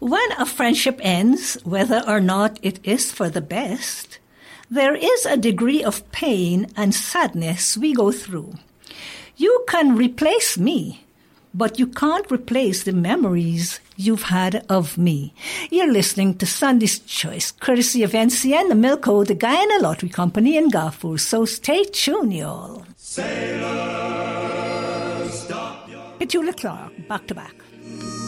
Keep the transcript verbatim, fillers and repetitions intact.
When a friendship ends, whether or not it is for the best, there is a degree of pain and sadness we go through. You can replace me, but you can't replace the memories you've had of me. You're listening to Sunday's Choice, courtesy of N C N, the Milko, the Guyana Lottery Company in Darfur. So stay tuned, y'all. Sailors, stop your... Petula Clark, back to back.